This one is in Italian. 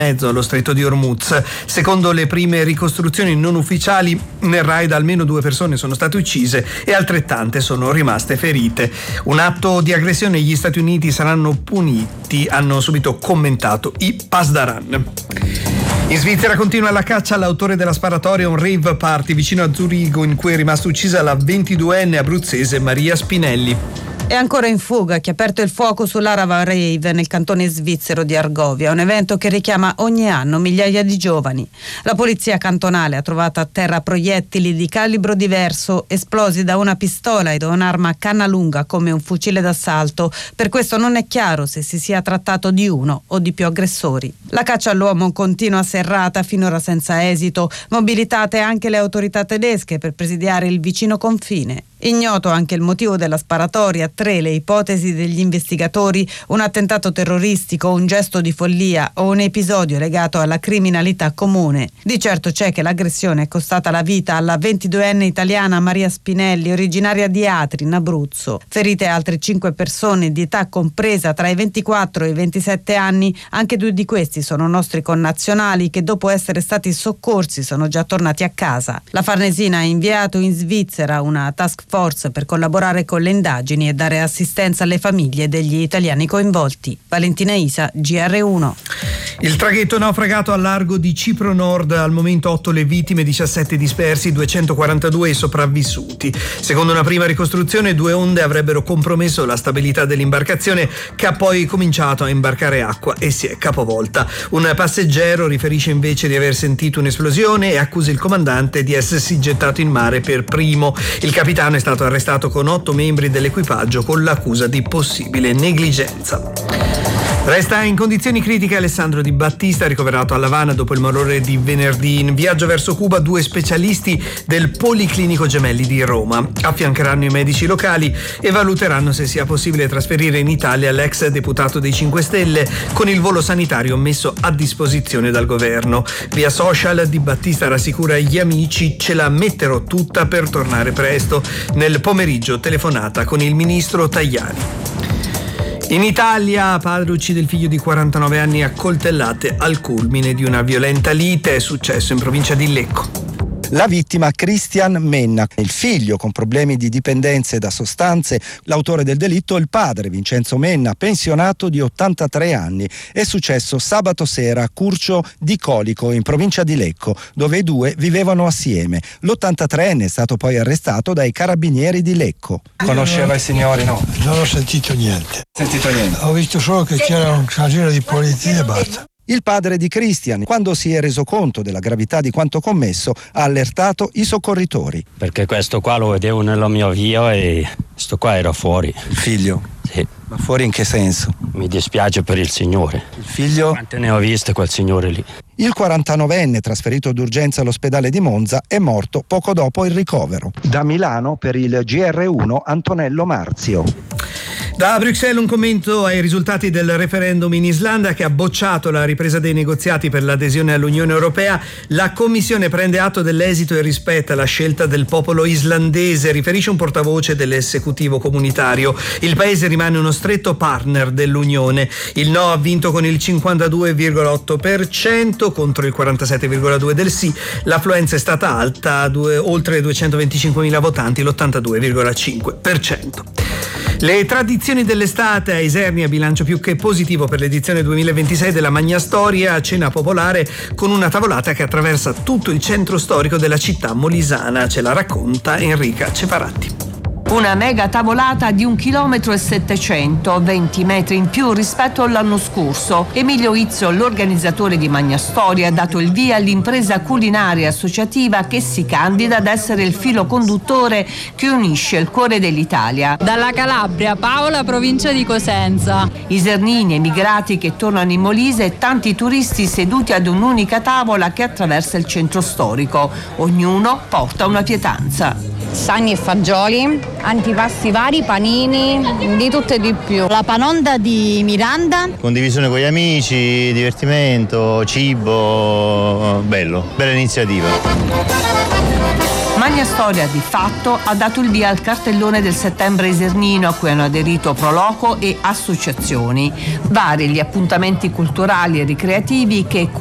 mezzo allo stretto di Hormuz. Secondo le prime ricostruzioni non ufficiali, nel raid almeno 2 persone sono state uccise e altrettante sono rimaste ferite. Un atto di aggressione e gli Stati Uniti saranno puniti, hanno subito commentato i Pasdaran. In Svizzera continua la caccia all'autore della sparatoria a un rave party vicino a Zurigo, in cui è rimasta uccisa la 22enne abruzzese Maria Spinelli. È ancora in fuga chi ha aperto il fuoco sull'Arava Rave nel cantone svizzero di Argovia, un evento che richiama ogni anno migliaia di giovani. La polizia cantonale ha trovato a terra proiettili di calibro diverso esplosi da una pistola e da un'arma a canna lunga come un fucile d'assalto. Per questo non è chiaro se si sia trattato di uno o di più aggressori. La caccia all'uomo continua serrata, finora senza esito, mobilitate anche le autorità tedesche per presidiare il vicino confine. Ignoto anche il motivo della sparatoria, 3 le ipotesi degli investigatori: un attentato terroristico, un gesto di follia o un episodio legato alla criminalità comune. Di certo c'è che l'aggressione è costata la vita alla 22enne italiana Maria Spinelli, originaria di Atri, in Abruzzo. Ferite altre 5 persone di età compresa tra i 24 e i 27 anni, anche 2 di questi sono nostri connazionali che dopo essere stati soccorsi sono già tornati a casa. La Farnesina ha inviato in Svizzera una task force per collaborare con le indagini e dare assistenza alle famiglie degli italiani coinvolti. Valentina Isa, GR1. Il traghetto naufragato al largo di Cipro Nord, al momento 8 le vittime, 17 dispersi, 242 i sopravvissuti. Secondo una prima ricostruzione, 2 onde avrebbero compromesso la stabilità dell'imbarcazione, che ha poi cominciato a imbarcare acqua e si è capovolta. Un passeggero riferisce invece di aver sentito un'esplosione e accusa il comandante di essersi gettato in mare per primo. Il capitano è stato arrestato con 8 membri dell'equipaggio con l'accusa di possibile negligenza. Resta in condizioni critiche Alessandro Di Battista, ricoverato a L'Avana dopo il malore di venerdì. In viaggio verso Cuba 2 specialisti del Policlinico Gemelli di Roma affiancheranno i medici locali e valuteranno se sia possibile trasferire in Italia l'ex deputato dei 5 Stelle con il volo sanitario messo a disposizione dal governo. Via social Di Battista rassicura gli amici: ce la metterò tutta per tornare presto. Nel pomeriggio telefonata con il ministro Tajani. In Italia, padre uccide il figlio di 49 anni a coltellate al culmine di una violenta lite. È successo in provincia di Lecco. La vittima Christian Menna, il figlio con problemi di dipendenze da sostanze. L'autore del delitto il padre Vincenzo Menna, pensionato di 83 anni. È successo sabato sera a Curcio di Colico, in provincia di Lecco, dove i 2 vivevano assieme. L'83enne è stato poi arrestato dai carabinieri di Lecco. Conosceva i signori? No. Non ho sentito niente. Ho visto solo che c'era un casino di polizia e basta. Il padre di Christian, quando si è reso conto della gravità di quanto commesso, ha allertato i soccorritori. Perché questo qua lo vedevo nella mia via e sto qua era fuori. Il figlio? Sì. Ma fuori in che senso? Mi dispiace per il signore. Il figlio? Quante ne ho viste quel signore lì? Il 49enne, trasferito d'urgenza all'ospedale di Monza, è morto poco dopo il ricovero. Da Milano per il GR1 Antonello Marzio. Da Bruxelles un commento ai risultati del referendum in Islanda, che ha bocciato la ripresa dei negoziati per l'adesione all'Unione Europea. La Commissione prende atto dell'esito e rispetta la scelta del popolo islandese, riferisce un portavoce dell'esecutivo comunitario. Il paese rimane uno stretto partner dell'Unione. Il no ha vinto con il 52,8% contro il 47,2% del sì. L'affluenza è stata alta, oltre 225.000 votanti, l'82,5%. Le tradizioni dell'estate a Isernia, bilancio più che positivo per l'edizione 2026 della Magnastoria, cena popolare con una tavolata che attraversa tutto il centro storico della città molisana. Ce la racconta Enrica Cefaratti. Una mega tavolata di 1,7 km, 20 metri in più rispetto all'anno scorso. Emilio Izzo, l'organizzatore di Magnastoria, ha dato il via all'impresa culinaria associativa che si candida ad essere il filo conduttore che unisce il cuore dell'Italia. Dalla Calabria, Paola, provincia di Cosenza. Isernini, emigrati che tornano in Molise e tanti turisti seduti ad un'unica tavola che attraversa il centro storico. Ognuno porta una pietanza. Sagni e fagioli, antipasti vari, panini, di tutto e di più. La panonda di Miranda. Condivisione con gli amici, divertimento, cibo, bella iniziativa. Magna Storia di fatto ha dato il via al cartellone del settembre isernino a cui hanno aderito Proloco e associazioni. Vari gli appuntamenti culturali e ricreativi che